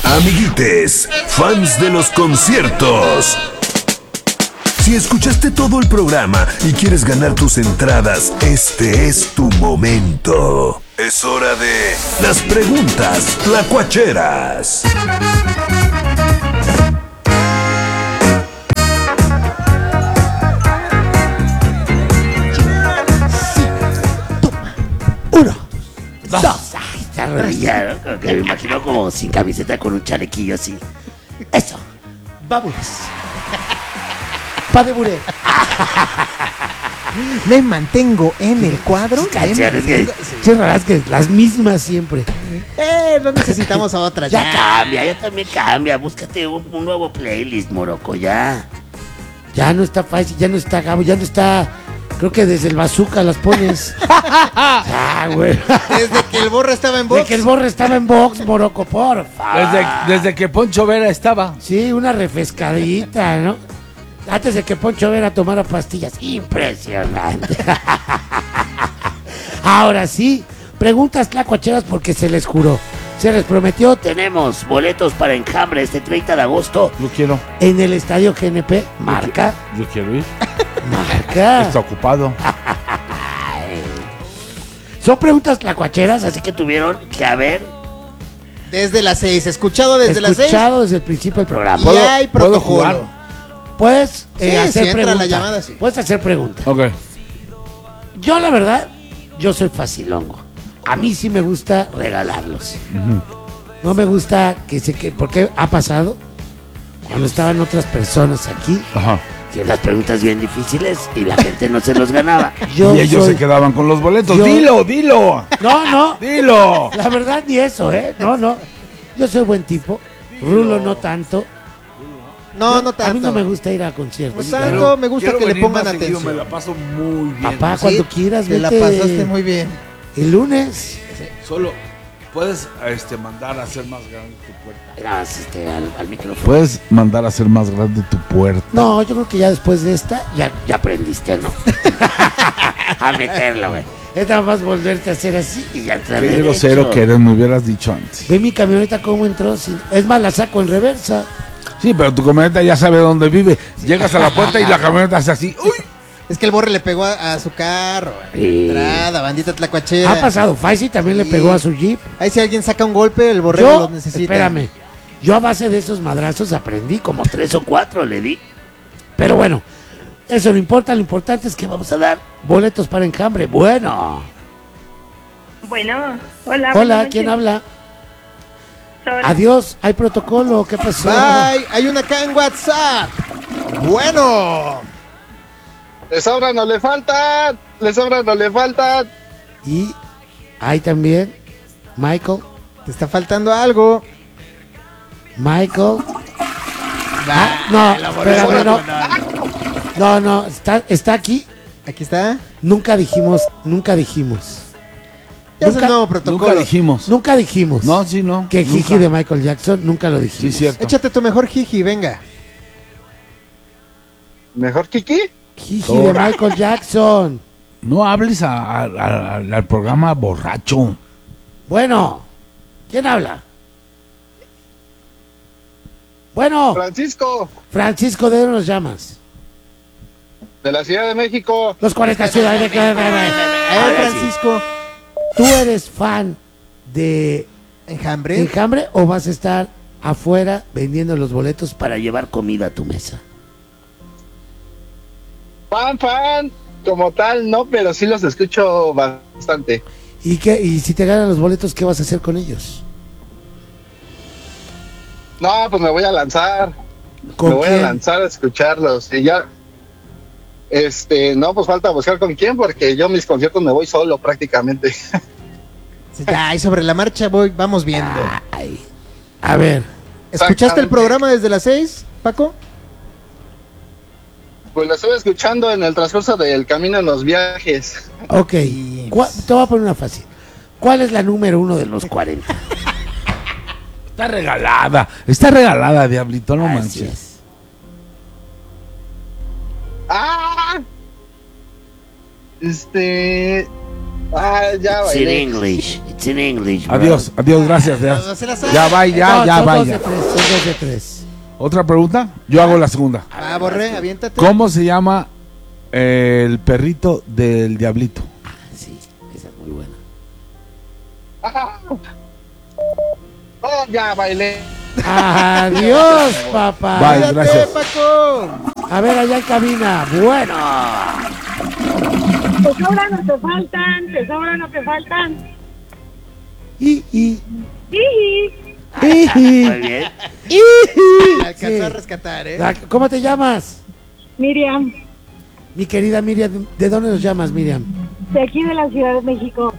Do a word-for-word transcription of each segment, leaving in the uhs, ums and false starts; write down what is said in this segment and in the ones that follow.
Amiguites, fans de los conciertos. Si escuchaste todo el programa y quieres ganar tus entradas, este es tu momento. Es hora de las preguntas tlacuacheras. Uno, dos. dos. Ay, esta rodilla, ¿no? Que me imagino como sin camiseta con un chalequillo así. Eso. Vámonos. Pa de buré. Me mantengo en el cuadro. Canciones que, sí, raras que las mismas siempre. Eh, no necesitamos a otras. Ya, ya cambia, ya también cambia. Búscate un, un nuevo playlist, Morocco, ya. Ya no está fácil, ya no está Gabo, ya no está. Creo que desde el bazooka las pones. Ya, güey. Desde que el Borre estaba en box. Desde que el Borre estaba en box, Morocco, por favor. Desde, desde que Poncho Vera estaba. Sí, una refrescadita, ¿no? Antes de que Poncho Vera tomara pastillas. Impresionante. Ahora sí, preguntas tlacuacheras porque se les juró. Se les prometió, tenemos boletos para Enjambre este treinta de agosto. Yo quiero. En el estadio G N P. Marca. Yo quiero ir. Marca. Está ocupado. Son preguntas tlacuacheras, así que tuvieron que haber desde las seis, escuchado desde las seis. Escuchado desde el principio del programa. Y hay protocolo. Puedes eh, sí, hacer si preguntas. La llamada, sí. Puedes hacer preguntas. Ok. Yo, la verdad, yo soy facilongo. A mí sí me gusta regalarlos. Uh-huh. No me gusta que se que porque ha pasado cuando estaban otras personas aquí. Ajá. Que las preguntas bien difíciles y la gente no se los ganaba. Yo y ellos soy... se quedaban con los boletos. Yo... Dilo, dilo. No, no. Dilo. La verdad ni eso, ¿eh? No, no. Yo soy buen tipo. Dilo. Rulo no tanto. No, no, no tanto. A mí no me gusta ir a conciertos. No tanto, pero me gusta que le pongan atención. Me la paso muy bien. Papá, ¿sí? Cuando quieras, vete. Te la pasaste muy bien. El lunes. Sí. Solo puedes este, mandar a hacer más grande tu puerta. Gracias, este, al, al micrófono. Puedes mandar a hacer más grande tu puerta. No, yo creo que ya después de esta, ya, ya aprendiste, ¿no? A meterla, güey. Es nada más volverte a hacer así y ya entrar. Qué grosero que eres, me hubieras dicho antes. Ve mi camioneta cómo entró. Es más, la saco en reversa. Sí, pero tu camioneta ya sabe dónde vive. Llegas a la puerta y la camioneta hace así. ¡Uy! Es que el Borre le pegó a, a su carro. Sí. Entrada, bandita tlacuachera. Ha pasado. Faisy también sí. le pegó a su Jeep. Ahí si alguien saca un golpe, el Borre yo, lo necesita. Espérame. Yo a base de esos madrazos aprendí como tres o cuatro le di. Pero bueno, eso no importa. Lo importante es que vamos a dar boletos para Enjambre. Bueno. Bueno, hola. Hola, ¿quién habla? Hola. Adiós, hay protocolo, ¿qué pasó? Bye, hay una acá en WhatsApp. Bueno. Le sobran, no le faltan. Le sobran, no le faltan. Y hay también Michael. Te está faltando algo. Michael. Ah, no, espérame, no. No, no, está, está aquí. Aquí está. Nunca dijimos, nunca dijimos. Ya nunca, es el nuevo protocolo. Nunca dijimos. Nunca dijimos. No, sí, no. Que Jiji de Michael Jackson, nunca lo dijimos. Sí, cierto. Échate tu mejor Jiji, venga. ¿Mejor Kiki? Jiji de Michael Jackson. No hables a, a, a, al programa borracho. Bueno, ¿quién habla? Bueno. Francisco. Francisco, ¿de dónde nos llamas? De la Ciudad de México. Los cuarenta ciudades de eh, Francisco. ¿Tú eres fan de Enjambre? Enjambre o vas a estar afuera vendiendo los boletos para llevar comida a tu mesa? Fan, fan, como tal, no, pero sí los escucho bastante. ¿Y qué? ¿Y si te ganan los boletos, qué vas a hacer con ellos? No, pues me voy a lanzar. ¿Con me voy quién? a lanzar a escucharlos. Y ya, este, no, pues falta buscar con quién, porque yo mis conciertos me voy solo prácticamente. Ya, y sobre la marcha voy, vamos viendo. Ay, a ver. ¿Escuchaste el programa desde las seis, Paco? Pues lo estuve escuchando en el transcurso del camino en los viajes. Ok, te voy a poner una fácil. ¿Cuál es la número uno de los cuarenta? Está regalada, está regalada, Diablito, no manches. ¡Ah! Este... Ah, ya It's in bailé. English. It's in English. bro. Adiós, adiós, gracias. Ya, No se la sabe. ya va, ya, No, ya son va. dos de ya. tres, son dos de tres. ¿Otra pregunta? Yo hago la segunda. Ah, Borre, aviéntate. ¿Cómo se llama eh, el perrito del diablito? Sí, esa es muy buena. Oh, ya bailé. Adiós, papá. Bye. Cuídate, gracias. Paco. A ver, allá en cabina. Bueno. Te sobran o te faltan, te sobran o te faltan. Y, y, Sí. Muy bien. Alcanzó Sí. a rescatar, ¿eh? La- ¿Cómo te llamas? Miriam, Mi querida Miriam, ¿de dónde nos llamas, Miriam? de aquí de la Ciudad de México.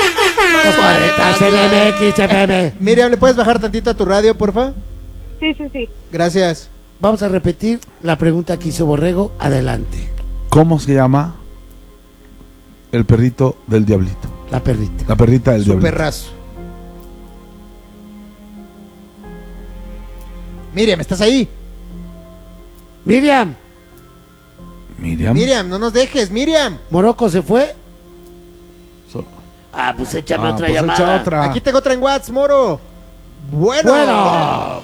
C N M X F M. Miriam, ¿le puedes bajar tantito a tu radio, porfa? Sí, sí, sí. Gracias. Vamos a repetir la pregunta que hizo Borrego. Adelante. ¿Cómo se llama el perrito del diablito? La perrita. La perrita del Su diablito. perrazo. Miriam, ¿estás ahí? Miriam, Miriam. Miriam, no nos dejes, Miriam. ¿Morocco se fue? So- Ah, pues échame Ah, otra pues echa llamada. otra. Aquí tengo otra en WhatsApp, Moro. Bueno. Bueno.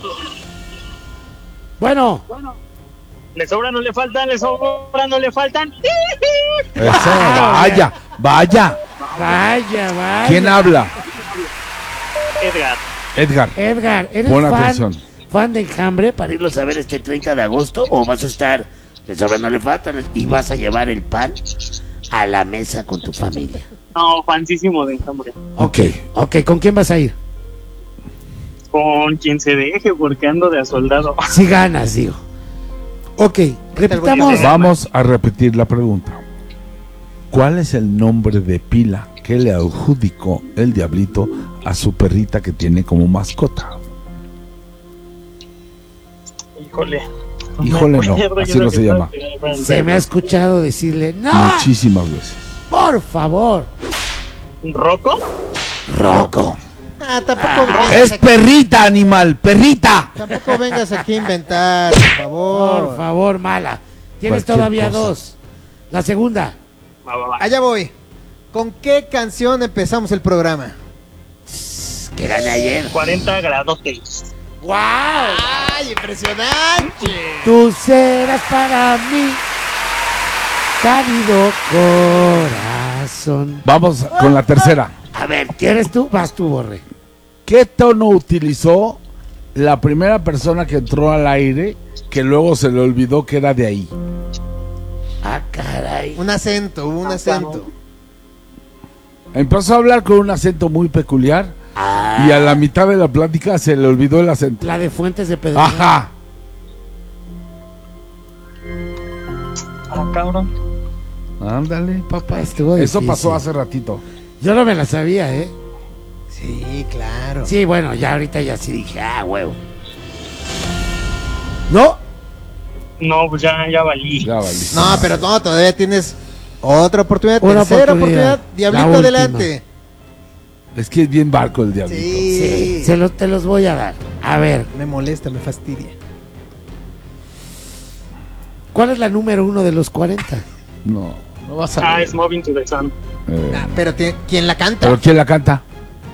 Bueno. Le sobran, no le faltan, le sobran, no le faltan. Eso, vaya, vaya. Vaya, vaya. ¿Quién habla? Edgar. Edgar. Edgar, ¿eres Pon fan, atención. fan de Enjambre para irlos a ver este treinta de agosto? ¿O vas a estar, de sobra no le faltan, y vas a llevar el pan a la mesa con tu familia? No, fancísimo de Enjambre. Ok, ok, ¿con quién vas a ir? Con quien se deje, porque ando de a soldado. Si ganas, digo. Ok, repitamos. Vamos a repetir la pregunta. ¿Cuál es el nombre de pila que le adjudicó el diablito a su perrita que tiene como mascota? Híjole. Híjole, no, acuerdo, así yo no lo se que llama. estaba- Se me ha escuchado decirle, no, Muchísimas veces. por favor, ¿Rocco? Rocco. Ah, tampoco, vengas Es aquí, perrita, animal, perrita. tampoco vengas aquí a inventar, por favor. Por favor, mala. Tienes Cualquier todavía cosa. dos. La segunda. Va, va, va. Allá voy. ¿Con qué canción empezamos el programa? Que gané ayer. cuarenta grados. ¡Wow! ¡Ay, impresionante! Tú serás para mí, cálido corazón. Vamos con la tercera. A ver, ¿quieres tú? Vas tú, Borre. ¿Qué tono utilizó la primera persona que entró al aire que luego se le olvidó que era de ahí? Ah, caray. Un acento, hubo un acento. Empezó a hablar con un acento muy peculiar Ah, y a la mitad de la plática se le olvidó el acento. la de Fuentes de Pedernal. Ajá. Ah, cabrón. Ándale, papá. Estuvo Eso difícil. pasó hace ratito. Yo no me la sabía, ¿eh? Sí, claro. Sí, bueno, ya ahorita ya sí dije, ah, huevo. ¿No? No, pues ya, ya valí. Ya valiste. No, pero no, todavía tienes otra oportunidad, Una tercera oportunidad. oportunidad. Diablito, La última. adelante. Es que es bien barco el diablito. Sí, Sí, se los, te los voy a dar. A ver, me molesta, me fastidia. ¿cuál es la número uno de los cuarenta? No, no vas a Ah, ver. es Moving to the Sun. Eh, Ah, pero ti- ¿quién la canta? ¿Pero quién la canta?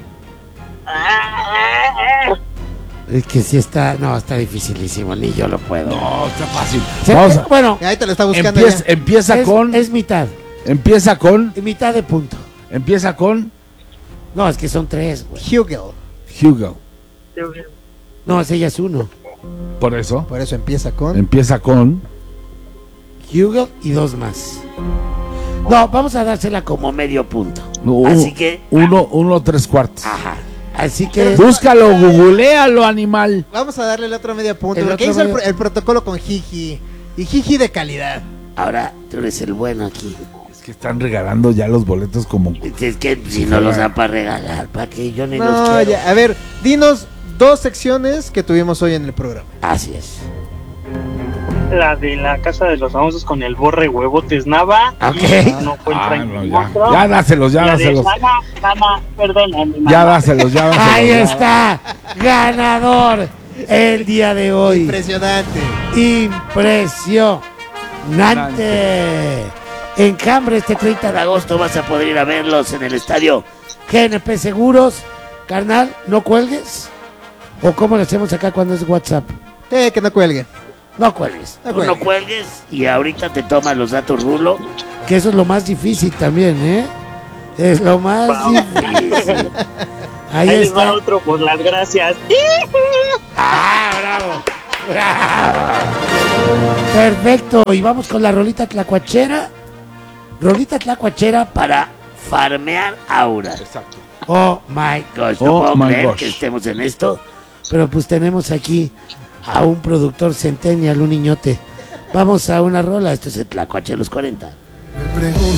Es que sí está, no, está dificilísimo, ni yo lo puedo. No, está fácil. Se- Vamos a- bueno, Ahí te lo está buscando empieza, ya. empieza es, con. es mitad, Empieza con. mitad de punto. Empieza con. No, es que son tres, güey. Hugel. Hugo. No, ese ya es uno. Por eso. Por eso empieza con. Empieza con. Hugo y dos más. No, vamos a dársela como medio punto. u- Así que, Uno, uno, tres cuartos. ajá. Así que, Búscalo, googlealo, animal. Vamos a darle el otro medio punto. El Porque otro hizo el, medio- pro- el protocolo con Jiji. Y Jiji de calidad. ahora tú eres el bueno aquí. Es que están regalando ya los boletos como. Es que si no los dan para regalar, ¿para que yo ni los No, quiero? ya. A ver, dinos dos secciones que tuvimos hoy en el programa. Así es. La de la casa de los famosos con el borre huevotes Nava. Ok. Y no fue el Ah, Frank no, ya. Monstruo. Ya dáselos, ya La de dáselos. Ana, Ana, perdóname, Ya mamá. dáselos, ya dáselos. Ahí ya. está, ganador el día de hoy. Impresionante. Impresionante. en Cambre este treinta de agosto. Vas a poder ir a verlos en el estadio G N P Seguros. Carnal, no cuelgues. ¿O cómo le hacemos acá cuando es WhatsApp? Eh, que no cuelgue. No cuelgues. No Tú no cuelgue. cuelgues y ahorita te toma los datos Rulo, que eso es lo más difícil también, ¿eh? Es lo más Wow. difícil. Ahí, Ahí les va está. otro por las gracias. ¡Ah, bravo! ¡Bravo! Perfecto. Y vamos con la rolita tlacuachera. Rolita tlacuachera para farmear aura. Exacto. Oh my gosh, no Oh puedo my creer gosh. que estemos en esto. Pero pues tenemos aquí a un productor centennial, un niñote. Vamos a una rola. Esto es el Tlacuache de los cuarenta.